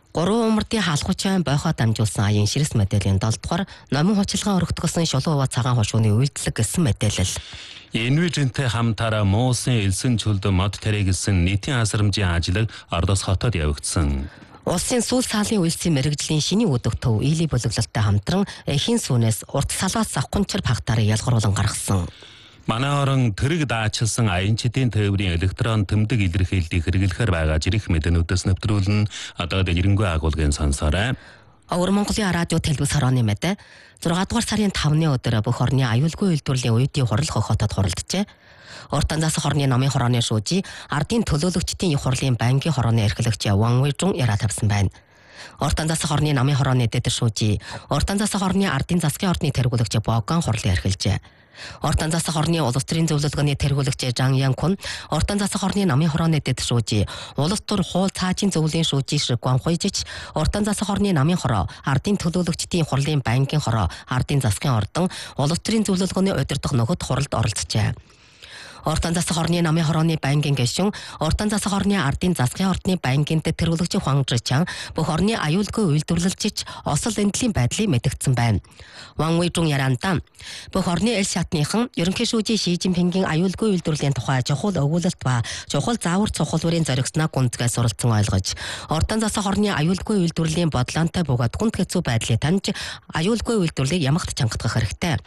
Гурван умардын хаалхуучаан бойхоо дамжуулсан аян ширэс мэдээллийн 7 дугаар номын хуучилгаан өргөдгсөн шулуува цагаан хошууны үйлдэлэг гэсэн мэдээлэл. Инвижентэй хамтаараа Муусын элсэн чөлд мод тариагсан нийтийн асрамжийн ажлыг Ордос хотод явагдсан. Улсын сүүл саалын үйлсийн мэрэгжлийн шиний өдөг төв ийли боловлолтой хамтран эхийн сүнээс урт салаас завхунчир багтаарыг ялгаруулан гаргасан. Манай орон тэрэг даачилсан аянчдын тээврийн электрон тэмдэг илэрхийллийг хэрэглэхээр байгаа жирэх мэдэнүүдээс нэвтрүүлэн одоо дэлгэрэнгүй агуулгын сонсоорой. Өвөр Монголын радио телевиз хорооны мэдээ 6 дугаар сарын 5-ны өдөр бүх орны аюулгүй үйлдвэрлэлийн үеийн хурал хотод хуралджээ. Урт Анзаас хорны намын хорооны шүүжи ардын төлөөлөгчдийн их хурлын банкны хорооны эрхлэгч Ван Уйжун яраа тавьсан байна. Урт Анзаас хорны намын хорооны дэдэр шүүжи Урт Анзаас хорны ардын засгийн ордны тэргүүлэгч Боган хурлын эрхэлжээ. Урт Анзаас хорны улс төрийн зөвлөлгөөний тэргүүлэгч Жан Янкун Урт Анзаас хорны намын хорооны дэд шүүжи улс төр хуул цаажийн зөвлөлийн шүүжи Шигван Хуйжич Урт Анзаас хорны намын хороо ардын төлөөлөгчдийн хурлын банкны хороо ардын засгийн ордон улс төрийн зөвлөлгөөний удирдах нөхөд хуралд оролцжээ. Урт Анзаас хорны намын хорооны банкын гишүүн Урт Анзаас хорны ардын засгийн ордны банкнд тэргүүлэгч Хуан Жичан бүх орны аюулгүй үйлдвэрлэлч осол эндлийн байдлыг мэдгдсэн байна. Ван Уйжун яраандаа бүх орны эл шатныхан ерөнхий шүүжийн Ши Жинпингийн аюулгүй үйлдвэрлэлийн тухай чухал өгүүлэлт ба чухал заавар цохолвэрийн зоригсноо гүнзгээс суралцсан ойлгож Урт Анзаас хорны аюулгүй үйлдвэрлэлийн бодлоонтой бөгөөд хүнд хэцүү байдлыг таньж аюулгүй үйлдвэрлэлийг ямагт чангадах хэрэгтэй.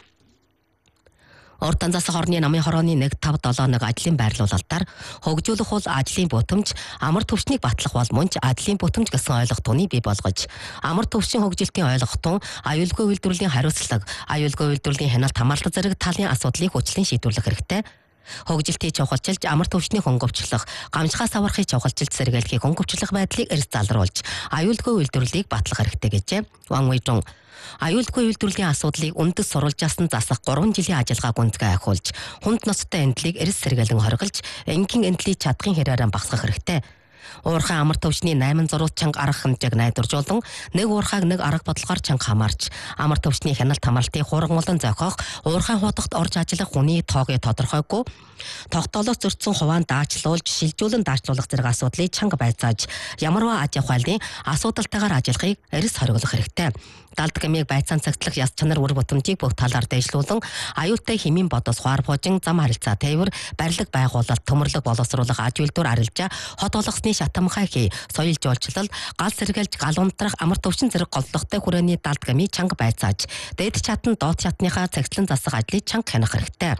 Урт Анзаас хорны намын хорооны 1-5-7 ажлын байрлуулалтаар хөгжүүлэх бол ажлын бүтэмж амар төвчнийг батлах бол мөн ч ажлын бүтэмж гэсэн ойлголтыг бий болгож амар төвчийн хөгжилтийн ойлголтон аюулгүй үйлдвэрлэлийн хариуцлага аюулгүй үйлдвэрлэлийн хяналт хамгаалалт зэрэг талын асуудлыг хүчлэн шийдвэрлэх хэрэгтэй. Хөгжилтийг чухалчилж амар төвчнийг хөнгөвчлөх, гамшихаас аврахыг чухалчилж сэргийлэхийг хөнгөвчлөх байдлыг эрс залруулж аюулгүй үйлдвэрлэлийг батлах хэрэгтэй гэжээ. Ван Уйжун аюулгүй үйлдвэрлэлийн асуудлыг үндэс сурвалжаасан засах 3 жилийн ажиллагаа гүнзгий ахиулж, хүнд ноцтой эндлийг эрс сэргээлэн хоригдж, энгийн эндлийг чадхын хэрээрээ багасгах хэрэгтэй. Уурхай амар төвчний 8 зурвал чанга арга хэмжээг найдваржуулан нэг уурхайг нэг арга бодлогоор чанга хамаарч амар төвчний хяналт хамгаалтыг хуран олон зохиох уурхай хуудагт орж ажиллах хүний тоогыг тодорхойгүй тогтоолоос зөрчсөн хуваан даачлуулж шилжүүлэн даачлуулах зэрэг асуудлыг чанга байцааж ямарваа аж ахуйлын асуудалтайгаар ажиллахыг эрс хориглох хэрэгтэй. Далд гэмийг байцаан цагтлах яс чанар үр бүтэмжийг бүх талаар дэвшлүүлэн аюултай хэмээн бодос хуар буужин зам харилцаа тээвэр барилга байгуулалт төмөрлөг боловсруулах аж үйлдвэр арилжаа хот олгосны шатамхай хий соёл жуулчлал гал сэргэлж гал унтрах амар төвчин зэрэг голлогтой хүрээний далд гэмийг чанга байцааж дээд чатан доод чатныхаа цагтлан засах ажлыг чанга хянах хэрэгтэй.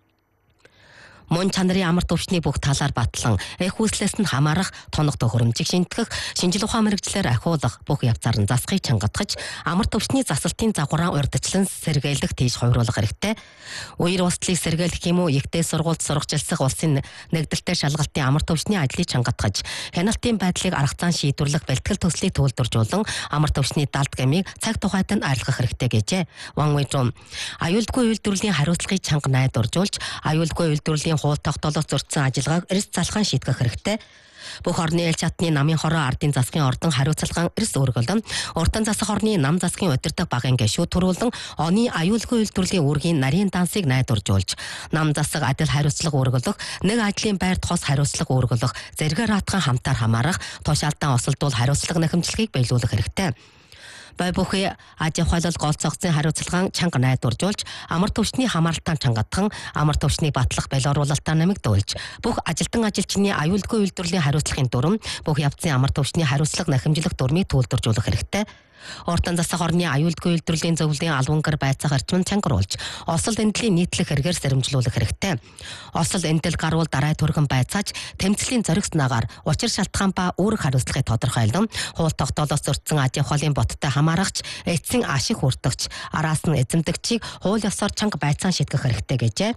Мөн чанарын амар төвчний бүх талаар батлан эх үүслээс нь хамаарах тоног төхөөрөмжийг шинтгэх шинжил ухаан мэрэгчлэр ахиулах бүх явцаар нь засахыг чангадгаж амар төвчний засалтын загвараа урьдчилан сэргээлэх тийш хувируулах хэрэгтэй. Үер ууслыг сэргээлэх юм уу ихтэй сургуульд сургажилсах улсын нэгдэлтэй шалгалтын амар төвчний ажлыг чангадгаж хяналтын байдлыг арга зан шийдвэрлэх бэлтгэл төслийг төлөвлөжүүлэн амар төвчний далд гэмийг цаг тухайд нь арилгах хэрэгтэй гэжээ. Ван Уйжун аюулгүй үйлдвэрлэлийн хариуцлагыг чанга найдваржуулж аюулгүй үйлдвэрлэлийн хуул тогтоолоос зөрчсөн ажиллагааг эрс залхаан шийдгэх хэрэгтэй. Бүх орны эл чатны намын хороо ардын засгийн ордон хариуцлаган эрс өргөлөн Урт Анзаас хорны нам засгийн удирдаг багын гишүүд төрүүлэн оны аюулгүй үйлдвэрлэлийн үүргийн нарийн дансыг найдваржуулж нам засаг адил хариуцлага өргөлөх нэг ажлын байрт хос хариуцлага өргөлөх зэргээр хатхан хамтаар хамаарах тушаалтан осолдуул хариуцлага нэхэмжлэгийг биелүүлэх хэрэгтэй. Бай бүхий аж ахуйлал голцогцын хариуцлагаан чанга найдваржуулж амар төвчний хамааралтаа чангадхан амар төвчнийг батлах бэлоруулалтаа нэмэгдүүлж бүх ажилтан ажилчны аюулгүй үйлдвэрлэлийн хариуцлагын дүрм бүх явцын амар төвчний хариуцлага нэхэмжлэх дүрмийг төлөвлөржүүлэх хэрэгтэй. Урт Анзаас хорны аюулгүй үйлдвэрлэлийн зөвлөлийн албангар байцаах орчмыг чангаруулж осол эндлийн нийтлэх хэрэгээр сэрэмжлүүлэх хэрэгтэй. Осол эндэл гарвал дараа түргэн байцааж тэмцлийн зоригснаагаар учир шалтгаан ба үүрэг хариуцлагыг тодорхойлон хуул тогтоолоос зөрчсөн аж ахуйлын боттой хамаарахч эцсийн ашиг хүртэгч араас нь эзэмдэгчийг хууль ёсоор чанга байцаан шийдгэх хэрэгтэй гэжээ.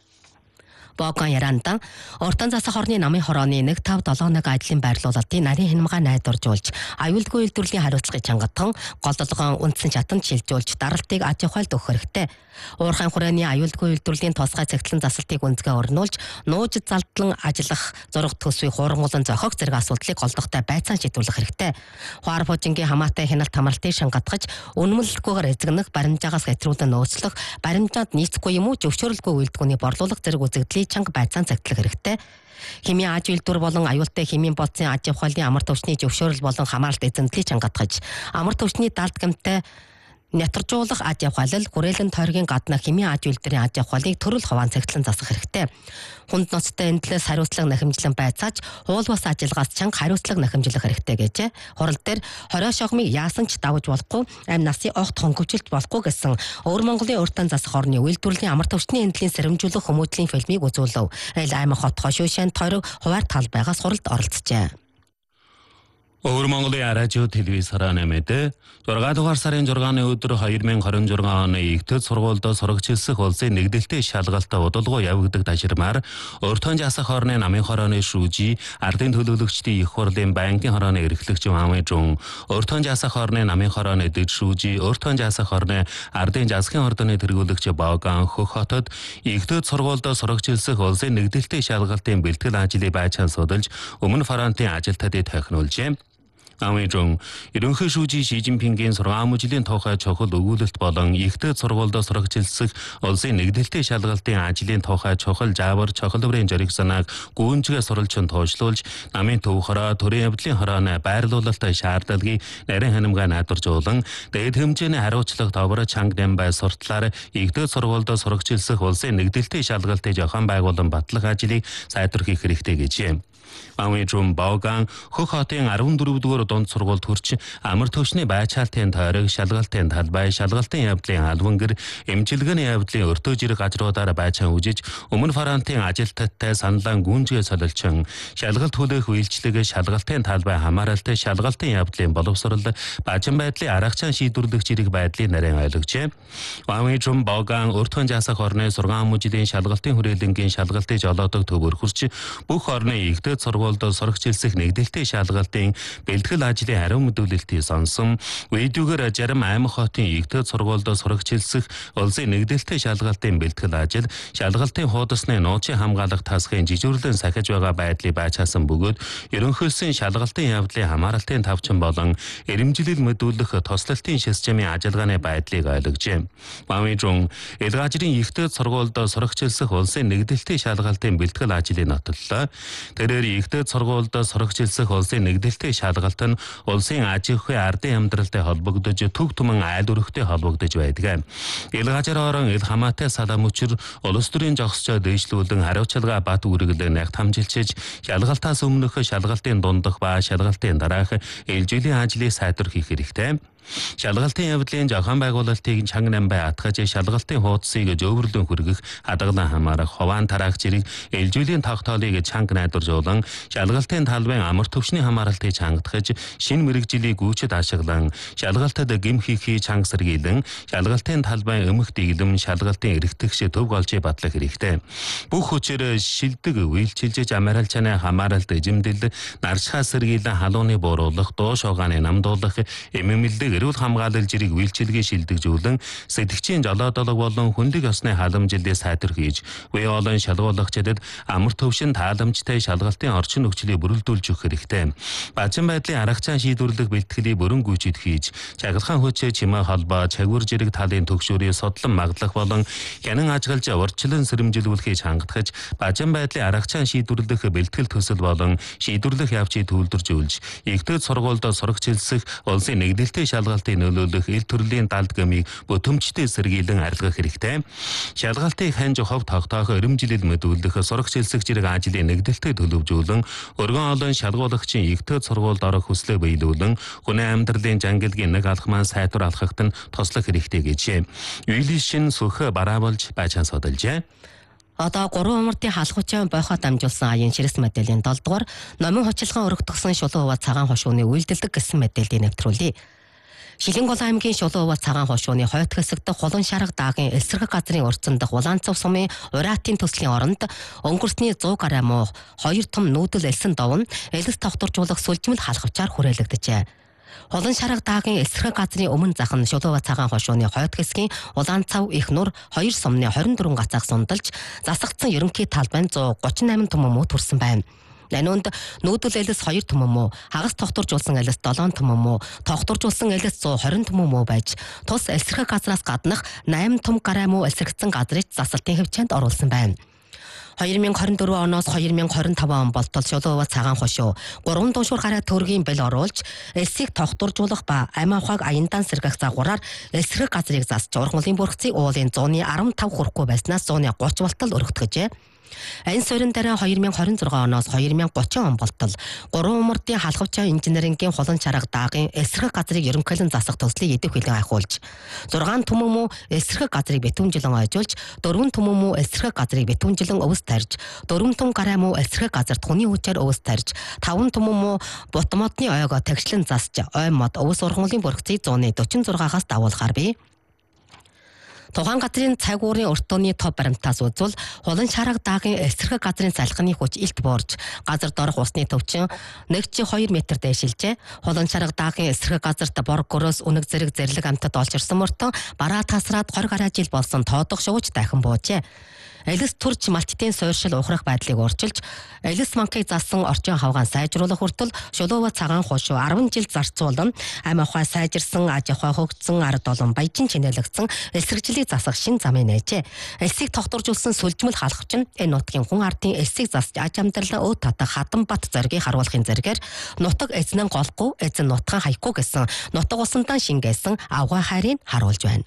Боган яраандаа Урт Анзаас хорны намын хорооны 1-5-7 ажлын байрлуулалтын нарийн хянамгаа найдваржуулж аюулгүй үйлдвэрлэлийн хариуцлагыг чангадхан голдолгоон үндсэн чатанд шилжүүлж даралтыг аж ахуйлд өгөх хэрэгтэй. Уурхайн хүрээний аюулгүй үйлдвэрлэлийн тусгай цагтлан засалтыг гүнзгий өрнүүлж нууж залдлан ажиллах зураг төсвийг хуурмуулан зохиох зэрэг асуудлыг голдохтой байцаан шийдвэрлэх хэрэгтэй. Хуар буужингийн хамаатай хяналт хамгаалтыг шангадгаж үнэмлэлгүйгээр эзэгнэх баримжаагаас хэтрүүлэн нөөцлөх баримжаанд нийцэхгүй юм уу зөвшөөрөлгүй үйлдвэрний борлуулах зэрэг үзэгдлийг чанга байцаан цагтлах хэрэгтэй. Хэмээн аж үйлдвэр болон аюултай хэмээн бодсын аж ахуйлын амар түвшний зөвшөөрөл болон хамааралт эзэмдлийг чангатгаж, амар түвшний далд гэмтэй нятаржуулах аж ахуйлал, хүрээлэн тойргийн гадна хэмээн аж үйлдвэрийн аж ахуйлыг төрөл хуваан цэгцлэн засах хэрэгтэй. Хүнд ноцтой энэ талаас хариуцлага нахимжлан байцааж, уул бас ажиллагаас чанга хариуцлага нахимжлах хэрэгтэй гэжээ. Хурал дээр хорио шогмыг яасан ч давж болохгүй, амь насын огт хөнгөвчлж болохгүй гэсэн Өвөр Монголын урьдчилан засах орны үйлдвэрлэлийн амар түвшний эндлийн сэрэмжүүлэх хүмүүжлийн фильмийг үзүүлв. Эл аймаг хот хошуушаан тойрог хуваар тал байгаа суралд оролцжээ. Өвөр Монголын радио телевизээр нэмээд 6 дугаар сарын 6-ны өдөр 2026 оны Игтэд сургуульд сурагчилсах улсын нэгдэлтэй шалгалтаа удалгүй явагдах таширмаар урьдчилан засах орны намын хорооны шүүжи, ардын төлөөлөгчдийн их хурлын банкын хорооны эрхлэгч Амжун, урьдчилан засах орны намын хорооны дэд шүүжи, урьдчилан засах орны ардын засгийн ордны тэргүүлэгч Боган Хөх хотод Игтэд сургуульд сурагчилсах улсын нэгдэлтэй шалгалтын бэлтгэл ажлыг байцаан судалж, өмнө фронтын ажилтнуудыг тохируулжээ. Амжун ерөнхий шүүжи Ши Жинпингийн 6 жилийн тухай чухал өгүүлэлт болон Игтэд сургуульд сурагчилсах улсын нэгдэлтэй шалгалтын ажлын тухай чухал жаавар чухалбарын зориг санааг гүйцэтгэж суралцсан тооцоолж, намын төв хороо, төрийн явдлын хорооны байрлуулалтын шаардлагыг нарийн ханамгаа найдваржуулан, дээд хэмжээний хариуцлага товор чанга бай сурталаар Игтэд сургуульд сурагчилсах улсын нэгдэлтэй шалгалтын зохион байгуулан батлах ажлыг сайдвар хийх хэрэгтэй гэжээ. Амжун Боган Хөх хотын 14 дугаар дунд сургуульд хүрч амар түвшний байцаалтын тойрог, шалгалтын талбай, шалгалтын явдлын албангэр, эмчилгээний явдлын өртөө жирэг газруудаар байцаан үжиж, өмнө фронтын ажилтнуудтай саналан гүнзгий солилчин, шалгалт хүлээх үйлчлэг, шалгалтын талбай хамааралтай, шалгалтын явдлын боловсрол, бажин байдлын аргачаан шийдвэрлэх жирэг байдлыг нарийн ойлгожээ. Амжун Боган урьдчилан засах орны 6 жилийн шалгалтын хүрээлэнгийн шалгалтыг жолоодог төвөр хүрч, бүх орны Игтэд сургуульд сурагчилсах нэгдэлтэй шалгалтын бэлтгэл ажлын хариу мэдүүлэлтийг сонсон. Видеогоор зарим аймаг хотын Игтэд сургуульд сурагчилсах улсын нэгдэлтэй шалгалтын бэлтгэл ажил, шалгалтын хуудасны нууцын хамгаалах тасгын жижүүрлэн сахиж байгаа байдлыг байцаасан бөгөөд ерөнхийлсөн шалгалтын явдлын хамааралтын тавчин болон эрэмжлэл мэдүүлэх тослолтын системийн ажиллагааны байдлыг ойлгожээ. Амжун Элгажрын Игтэд сургуульд сурагчилсах улсын нэгдэлтэй шалгалтын бэлтгэл ажлыг нотлолоо. Тэрээр Игтэд сургуульд сурагчилсах улсын нэгдэлтэй шалгалт нь улсын аж ахуйн ардын амьдралтай холбогдож, төв түмэн айл өрхтэй холбогдож байдаг. Ил газар орон ил хамаатай салам учир улс төрийн зогсчоо дэвшлүүлэн хариуцлага бат үргэлэн нягт хамжилчиж, шалгалтаас өмнөх, шалгалтын дундах ба шалгалтын дараах ээлжилийн ажлыг сайдвар хийх хэрэгтэй. Шалгалтын явдлын зохион байгуулалтыг чанга бай атгаж, шалгалтын хуудсыг зөөвөрлөн хүргэх, хадгалан хамаарах, хуваан тараах зэрэг ээлжилийн тогтоолыг чанга найдваржуулан, шалгалтын талбайн амар түвшний хамааралтыг чангатгаж, шинэ мэргэжлийг гүйцэд ашиглан, шалгалтад гэм хийхий чанга сэргийлэн, шалгалтын талбайн өмөх дэглэм, шалгалтын эргэтгэж төв голжийг батлах хэрэгтэй. Бүх хүчээр шилдэг үйлчилж, амаралчааны хамааралт эзэмдэл, нарчхаа сэргийлэн халууны бууруулах, дуу шуугааны намдуулах, эмэмэлдэг эрүүл хамгаалал зэрэг үйлчилгээ шилдэгжүүлэн, сэтгчийн жолоодолог болон хүнлэг ёсны халамжилыг сайдвар хийж, үе олон шалгуулагчдад амар түвшин тааламжтай шалгалтын орчин нөхцөлийг бүрэлдүүлж өгөх хэрэгтэй. Бажин байдлын аргачаан шийдвэрлэх бэлтгэлийг бүрэн гүйцэд хийж, чаглахаан хүч, чимээ холбоо, чагвар зэрэг талын төгшөөрийг судлан маглах болон хянан ажиглаж урьдчилан сэрэмжилүүлэхийг хангатгаж, бажин байдлын аргачаан шийдвэрлэх бэлтгэл төсөл болон шийдвэрлэх явцыг төвлөржүүлж, Игтэд сургуульд сурагчилсах улсын нэгдэлтэй шалгалтыг нөлөөлөх ил төрлийн далд гэмийг бүтэмжтэй сэргийлэн арилгах хэрэгтэй. Шалгалтыг ханж хов тогтоох, эрэмжлэл мэдүүлэх, сурагчилсах зэрэг ажлын нэгдэлтэй төлөвжүүлэн, өргөн олон шалгуулагчийн Игтэд сургуульд орох хүслээ биелүүлэн, хүний амьдралын жангалгийн нэг алхмаа сайдвар алхахад нь туслах хэрэгтэй гэжээ. Юлишин Сүх бараабалж байцаан судалжээ. Одоо 3 умартын халахуучаан бойхот амжуулсан аян ширэс мэдээллийн 7 дугаар номын хучлахын өргөдгсөн шулуун хувац цагаан хошууны үйлдэлдэг гэсэн мэдээллийг нэвтрүүлье. Шилэн-Гол аймгийн шулуун хувац цагаан хошууны хойд хэсэгт хулан шарга даагийн эсрэг газрын урьдсан дах Улаанцав сумын Ураатын төслийн оронд өнгөрсний 100 гаруй муу 2 том нүүдэл элсэн довн элс тогтворжуулах сүлжмэл халахвчаар хүрээлэгдэжээ. Хулан шарга даагийн эсрэг газрын өмнө зах нь шулуун хувац цагаан хошууны хойд хэсгийн Улаанцав их нур 2 сумны 24 гацаах сундалж засагдсан ерөнхий талбайн 138 том муу төрсэн байна. Нанунд нүүдэл элс 2 том муу, хагас тогтворжуулсан элс 7 том муу, тогтворжуулсан элс 120 том муу байж, тус эсрэг газраас гаднах 8 том гаруй муу эсрэгдсэн газрыг засалтын хөвчөнд оруулсан байна. 2024 оноос 2025 он болтол Шулуува цагаан хошуу 3 дуушуур гараа төгрөгийн бэл оруулж элсийг тогтворжуулах ба амь авахыг аяндаа сэргэх загвараар элсрэг газрыг засч ургамлын бүрхцийг уулын 115 хүрэхгүй байснаас 130 болтол өргөтгөжээ. Энэ суурин дараа 2026 оноос 2030 он болтол 3 умардын халхавчаа инженерингийн хулан чарга даагийн эсрэг газрыг ерөнхийлөн засах төслийг идэв хилэн ахиулж 6 түмэн эсрэг газрыг битүүнжилэн ойжуулж 4 түмэн эсрэг газрыг битүүнжилэн өвс тарьж 4 тун гараа эсрэг газар түүний хүчээр өвс тарьж 5 түмэн бут модны ойгоо тагшлан засч ой мод өвс ургамлын бүрхцийг 146-аас дагуулахаар бий. Тухайн газрын цаг уурын өртөөний топ баримтаас үзвэл хулан чарга даагийн эсрэг газрын салхины хүч илт буурж газар доорх усны төвчин 1-2 м дэшилжээ. Хулан чарга даагийн эсрэг газарт бор гөрөөс үнэг зэрэг зэрлэг амтад олчирсан мөртөө бараа тасраад 20 гаруй жил болсон тоодох шууж дахин буужээ. Элис төрч малттын суурьшил ухрах байдлыг өөрчилж, элис манкыг зассан орчин хавгаан сайжруулах хүртэл Шулуува цагаан хошуу 10 жил зарцуулан амь ахуй сайжирсан, аж ахуй хөгжсөн, ард олон баяжин чинэлэгдсэн эсрэгжлийг засах шин замыг нээжээ. Элсийг тогтворжуулсан сүлжмэл халахч нь энэ нутгийн хүн ардын элсийг засч аж амьдралаа өөд татах хатан бат зоригийг харуулахын зэрэгээр нутаг эзнэн голгүй, эзэн нутгаан хаяхгүй гэсэн нутаг усандаа шингээсэн авгай хайрыг харуулж байна.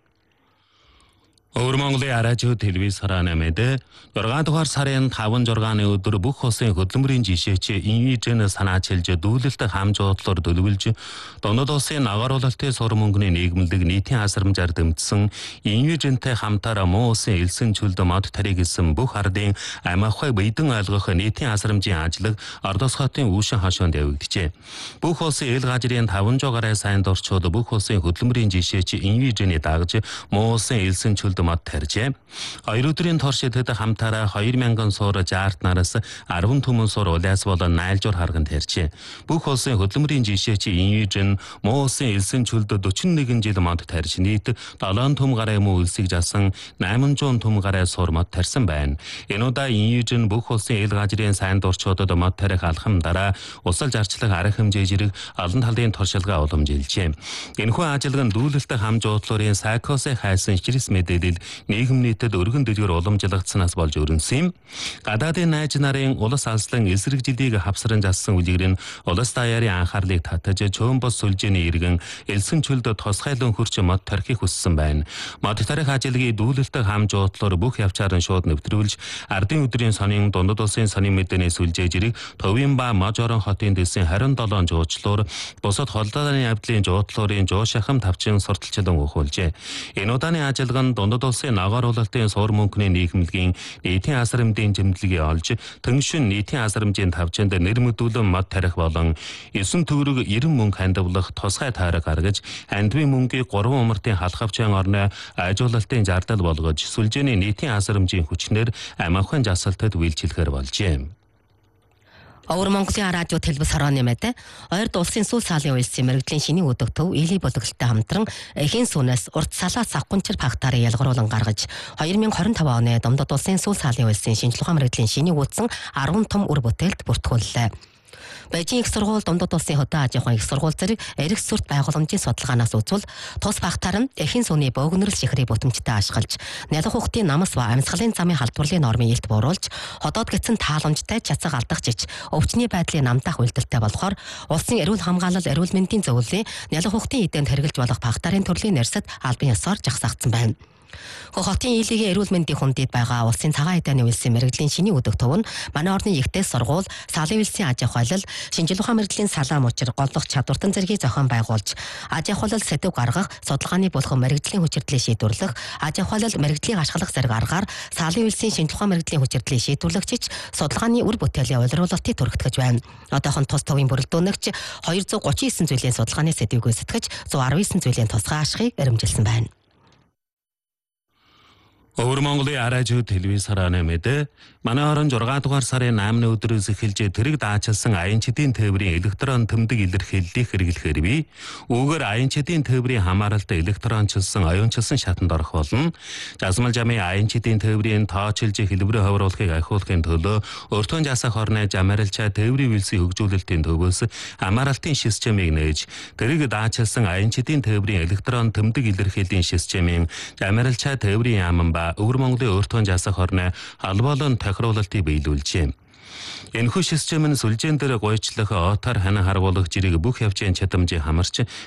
Өвөр Монголын радио телевиз харааны мэдээ 6 дугаар сарын 5-6-ны өдөр бүх улсын хөдөлмөрийн жишээч инвижен санаачилж дүүлэлт хамжуудлаар төлөвлөж Дундад улсын агаруулалтын сур мөнгөний нийгэмлэг нийтийн асрамжаар дэмжсэн инвижентэй хамтаараа муу улсын элсэн чөлд мод тариг гэсэн бүх ардын амь ахуйг биедэн ойлгох нийтийн асрамжийн ажлыг Ордос хотын үүшин хашуунд явагдажээ. Бүх улсын эл газрын 500 гаруй сайн дурчууд бүх улсын хөдөлмөрийн жишээч инвижений дагж муу улсын элсэн чөлд мод тарьжээ. 2 өдрийн туршид хамтаараа 2000 суур жаарт нараас 10 түмэн суур улаас болон найлжуур харган тарьжээ. Бүх улсын хөдөлмөрийн жишээч инвижен муу улсын элсэн чөлд 41 жил мод тарьж нийт 7 түм гаруй муу элсийг жасан 800 түм гаруй суур мод тарьсан байна. Энэ удаа инвижен бүх улсын эл газрын сайн дурчуудад мод тарих алхам дараа усал зарчлах арга хэмжээ зэрэг олон талын туршилгаа уламжилжээ. Энэхүү ажиллагаа нь дүүлэлт хамжуудлын сайкосын хайсан стресс мэдээлэл нийгэм нийтэд өргөн дэдгэр уламжлагдсанаас болж өрнсөн юм. Гадаадын найз нарын улс алслан эсрэг жилийг хавсран зассан үлгэр нь улс даяарын анхаарлыг татаж чөөн бос сүлжээний иргэн элсэн чөлд тосгайлан хурч мод тархийг хүссэн байна. Мод тарих ажиллагийг дүүлэлт хамжуудлаар бүх явцаар нь шууд нэвтрүүлж ардын өдрийн сонин дундад улсын сонин мэдээний сүлжээ зэрэг Төвийн ба Можорон хотын дэсэн 27 жуучлуур бусад холдооны явдлын жуудлуурын жуу шахам тавчин сурталчлан ухуулжээ. Энэ удааны ажиллагаа нь Дундад улсын агаруулалтын суур мөнгөний нийгэмлэгийн нийтийн асрамжийн жимдлэгийг олж тэншин нийтийн асрамжийн тавчинд нэр мэдүүлэн мод тарих болон 9 төгрөг 90 мөнгө хандивлах тусгай таараг гаргаж хандвын мөнгийг 3 умартын халахвчаан орны ажуулалтын зардал болгож сүлжээний нийтийн асрамжийн хүчнэр амь ахуйн жасалтад үйлчлэхээр болжээ. Өвөр Монголын радио телевиз харааны мэдээ ойрд улсын сүүл саалын үйлсийн мэрэгжлийн шинийн өдөг төв Эли бодлоготой хамтран эхийн сүнээс урт салаа савхунчир багтаарыг ялгаруулан гаргаж 2025 оны Дундад улсын сүүл саалын үйлсийн шинжлэх ухаан мэрэгжлийн шинийг үүссэн 10 том үр бүтээлд бүртгүүллээ. Бээжин их сургууль, Дундад улсын хөдөө аж ахуйн их сургууль зэрэг эрх сүрт байгууламжийн судалгаанаас үзвэл тус багтаар нь эхийн сүний бөөгнөрл шихрийг бүтэмжтэй ашиглаж, нялх хүүхдийн намас ба амьсгалын замын халдварлын нормын илт бууруулж, ходоод гисэн тааламжтай чацаг алдагчиж, өвчний байдлыг намтах үйлдэлтэй болохоор улсын эрүүл хамгаалал, эрүүл мэндийн зөвлөлийн нялх хүүхдийн эдэнд хэрэгжилж болох багтаарын төрлийн нэрсэд албан ёсоор жагсаагдсан байна. Хотын Илигийн эрүүл мэндийн хүндэд байгаа улсын цагаан эдэний үйлсийн мэрэгжлийн шинийн өдөг төв нь манай орны ихтэй сургууль, салын үйлсийн аж ахуйлал, шинжлэх ухаан мэрэгжлийн салаа мучир голлох чадвартан зэргийг зохион байгуулж, аж ахуйлал сэдв гаргах, судалгааны булхан мэрэгжлийн хүчирдлийг шийдвэрлэх, аж ахуйлал мэрэгжлийг ашиглах зэрэг аргаар салын үйлсийн шинжлэх ухаан мэрэгжлийн хүчирдлийг шийдвэрлэгчиж, судалгааны үр бүтээлийн уйлруулалтыг төрөгдөж байна. Одоохон тус төвийн бүрэлдэхүүнэгч 239 зүйлийн судалгааны сэдвийг үүсгэж 119 зүйлийн тусгай ашигыг эрэмжилсэн байна. Өвөр Монголын радио телевиз харааны мэдээ манай орон 6 дугаар сарын 8-ны өдрөөс эхэлж тэрэг даачилсан аян чидийн тээврийн электрон тэмдэг илэрхийллийг хэрэглэхээр бий. Үүгээр аян чидийн тээврийн хамааралд электрончилсан оюунчилсан шатанд орох болно. Жасмал жамын аян чидийн тээврийн тоочилж хэлбэрээ ховруулахыг ахиулахын төлөө өртөө жасах орны жамарилчаа тээврийн үйлсийн хөгжүүлэлтийн төвөөс хамааралтын системийг нээж тэрэг даачилсан аян чидийн тээврийн электрон тэмдэг илэрхийллийн системийн жамарилчаа тээврийн яаман ба Өвөр Монголын өөртөө засах хорны албаалан тохируулалтыг биелүүлжээ. Энэхүү систем нь сүлжээн дээр гойчлох отоор хана харгуулах жирийг бүх явцын чадамжийг хамарч